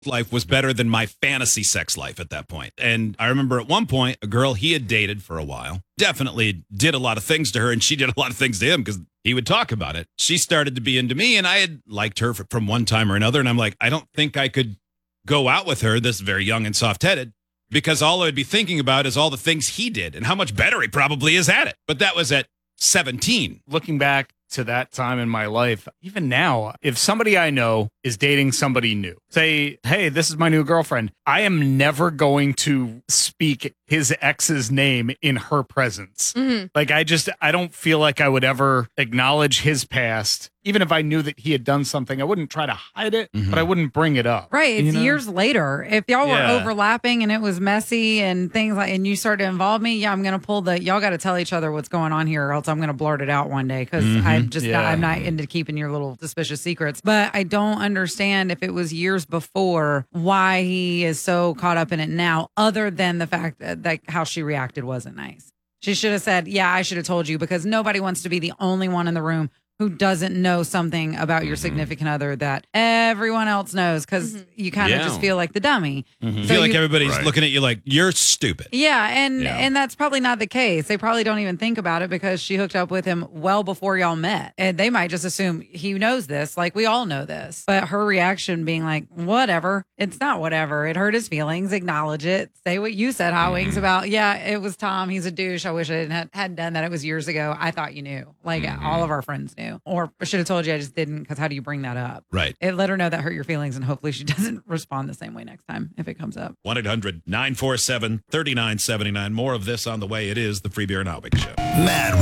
life was better than my fantasy sex life at that point. And I remember at one point, a girl he had dated for a while definitely did a lot of things to her, and she did a lot of things to him because he would talk about it. She started to be into me, and I had liked her from one time or another. And I'm like, I don't think I could go out with her, this very young and soft-headed, because all I'd be thinking about is all the things he did and how much better he probably is at it. But that was at 17. Looking back to that time in my life, even now, if somebody I know is dating somebody new, say, hey, this is my new girlfriend, I am never going to speak his ex's name in her presence. Mhm. Like, I don't feel like I would ever acknowledge his past. Even if I knew that he had done something, I wouldn't try to hide it, but I wouldn't bring it up. Right. It's you know? years later. If y'all were Yeah. overlapping and it was messy and things like, and you start to involve me, yeah, I'm going to pull y'all got to tell each other what's going on here or else I'm going to blurt it out one day because I'm not into keeping your little suspicious secrets. But I don't understand if it was years before why he is so caught up in it now, other than the fact that how she reacted wasn't nice. She should have said, yeah, I should have told you because nobody wants to be the only one in the room who doesn't know something about your significant other that everyone else knows because you kind of Yeah. just feel like the dummy. I feel like everybody's looking at you like, you're stupid. Yeah, and that's probably not the case. They probably don't even think about it because she hooked up with him well before y'all met. And they might just assume he knows this, like we all know this. But her reaction being like, whatever, it's not whatever. It hurt his feelings. Acknowledge it. Say what you said, Hot Wings, about, yeah, it was Tom. He's a douche. I wish I hadn't done that. It was years ago. I thought you knew. Like all of our friends knew. Or I should have told you, I just didn't, because how do you bring that up? Right. It let her know that hurt your feelings, and hopefully she doesn't respond the same way next time if it comes up. 1-800-947-3979. More of this on the way. It is the Free Beer and Hot Wings Show. Mad